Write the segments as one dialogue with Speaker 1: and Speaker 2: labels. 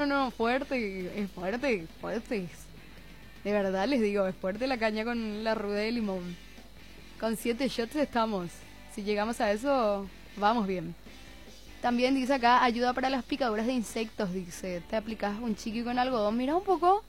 Speaker 1: no, fuerte, es fuerte, fuerte. De verdad les digo, es fuerte la caña con la ruda de limón. Con 7 shots estamos. Si llegamos a eso, vamos bien. También dice acá, ayuda para las picaduras de insectos, dice. Te aplicas un chiqui con algodón. Mira un poco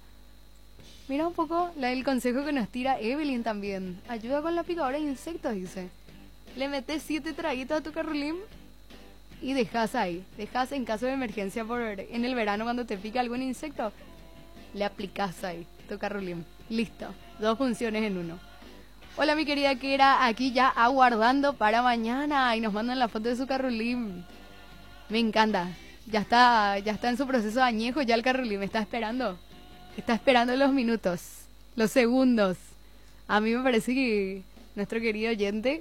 Speaker 1: el consejo que nos tira Evelyn también. Ayuda con la picadura de insectos, dice. Le metes 7 traguitos a tu carrulín y dejas ahí. Dejas en caso de emergencia en el verano cuando te pica algún insecto. Le aplicas ahí tu carrulín. Listo. 2 funciones en uno. Hola mi querida Kera, aquí ya aguardando para mañana. Y nos mandan la foto de su carrulín. Me encanta. Ya está en su proceso de añejo ya el carrulín. Me está esperando. Está esperando los minutos, los segundos. A mí me parece que nuestra querida oyente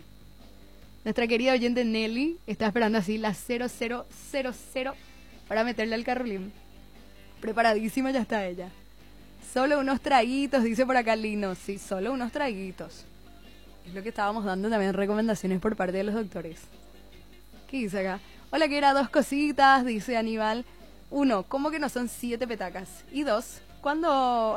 Speaker 1: Nelly está esperando así las 0000 para meterle al carrulín. Preparadísima ya está ella. Solo unos traguitos, dice por acá Lino. Sí, solo unos traguitos. Es lo que estábamos dando también recomendaciones por parte de los doctores. ¿Qué dice acá? Hola, que era 2 cositas, dice Aníbal. 1, ¿cómo que no son 7 petacas? Y 2, ¿cuándo?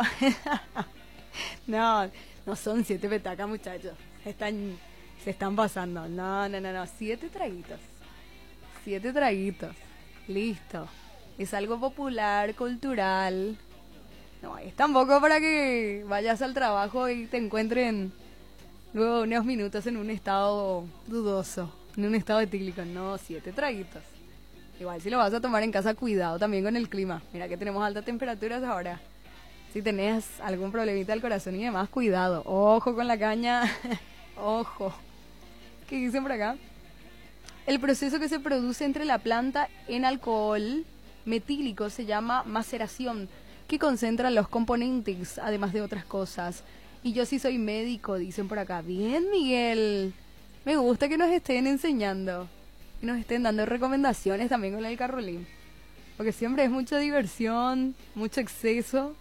Speaker 1: No son 7 petacas, muchachos. Se están pasando. No. 7 traguitos. 7 traguitos. Listo. Es algo popular, cultural. No, es tampoco para que vayas al trabajo y te encuentren luego unos minutos en un estado dudoso, en un estado etílico. No, 7 traguitos. Igual si lo vas a tomar en casa, cuidado también con el clima. Mira que tenemos altas temperaturas ahora. Si tenés algún problemita del corazón y demás, cuidado. Ojo con la caña. Ojo. ¿Qué dicen por acá? El proceso que se produce entre la planta en alcohol metílico se llama maceración, que concentra los componentes, además de otras cosas. Y yo sí soy médico, dicen por acá. Bien, Miguel. Me gusta que nos estén enseñando. Que nos estén dando recomendaciones también con el carrulín. Porque siempre es mucha diversión, mucho exceso.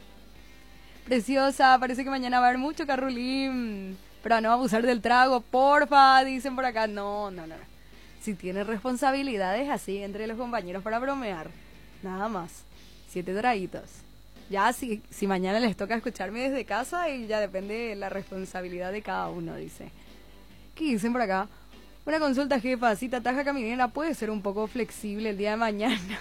Speaker 1: Preciosa, parece que mañana va a haber mucho carrulín. Pero no abusar del trago, porfa, dicen por acá. No. Si tienes responsabilidades así entre los compañeros para bromear, nada más. 7 traguitos. Ya si mañana les toca escucharme desde casa y ya depende de la responsabilidad de cada uno, dice. ¿Qué dicen por acá? Una consulta, jefa, si Taja Caminera puede ser un poco flexible el día de mañana.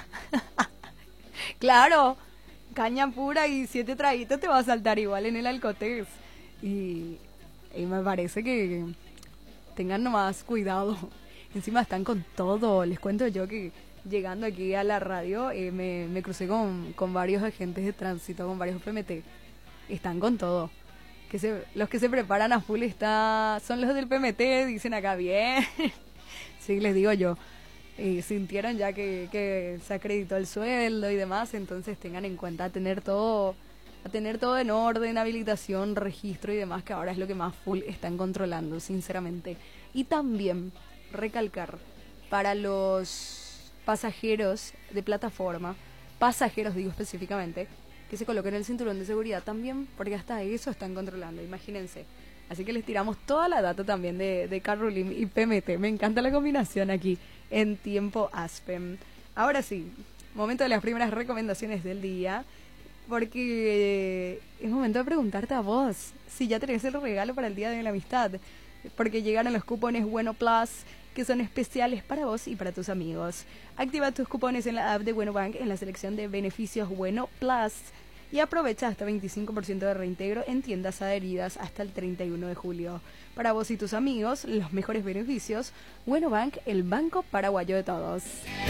Speaker 1: Claro, caña pura y 7 traguitos te va a saltar igual en el Alcotés. Y me parece que tengan nomás cuidado. Encima están con todo. Les cuento yo que llegando aquí a la radio me crucé con varios agentes de tránsito, con varios PMT. Están con todo. Los que se preparan a full son los del PMT, dicen acá bien. Sí, les digo yo. Sintieron ya que se acreditó el sueldo y demás, entonces tengan en cuenta a tener todo en orden, habilitación, registro y demás, que ahora es lo que más full están controlando, sinceramente. Y también recalcar para los pasajeros de plataforma, pasajeros digo específicamente, que se coloquen el cinturón de seguridad también, porque hasta eso están controlando, imagínense. Así que les tiramos toda la data también de carrulín y PMT. Me encanta la combinación aquí en Tiempo Aspen. Ahora sí, momento de las primeras recomendaciones del día, porque es momento de preguntarte a vos si ya tenés el regalo para el Día de la Amistad, porque llegaron los cupones Bueno Plus, que son especiales para vos y para tus amigos. Activa tus cupones en la app de Bueno Bank en la selección de beneficios Bueno Plus y aprovecha hasta 25% de reintegro en tiendas adheridas hasta el 31 de julio. Para vos y tus amigos, los mejores beneficios. Bueno Bank, el banco paraguayo de todos.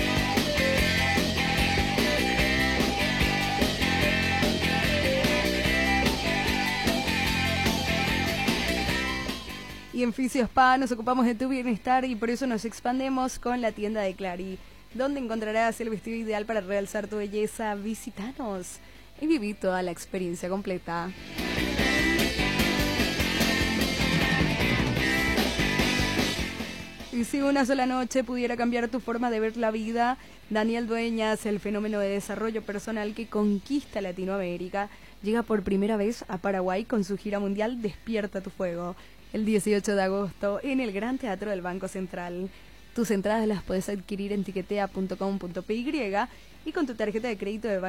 Speaker 1: Y en Fisio Spa nos ocupamos de tu bienestar y por eso nos expandemos con la tienda de Clary, donde encontrarás el vestido ideal para realzar tu belleza. Visítanos y viví toda la experiencia completa. Y si una sola noche pudiera cambiar tu forma de ver la vida, Daniel Dueñas, el fenómeno de desarrollo personal que conquista Latinoamérica, llega por primera vez a Paraguay con su gira mundial Despierta tu Fuego, el 18 de agosto en el Gran Teatro del Banco Central. Tus entradas las puedes adquirir en tiquetea.com.py y con tu tarjeta de crédito de